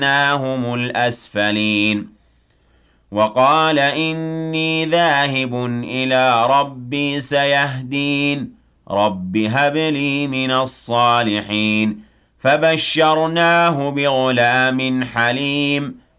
فَرَدَدنَّاهُمُ الْأَسْفَلِينَ وَقَالَ إِنِّي ذَاهِبٌ إِلَىٰ رَبِّي سَيَهْدِينِ رَبِّ هَبْ لِي مِنَ الصَّالِحِينَ فَبَشَّرْنَاهُ بِغُلَامٍ حَلِيمٍ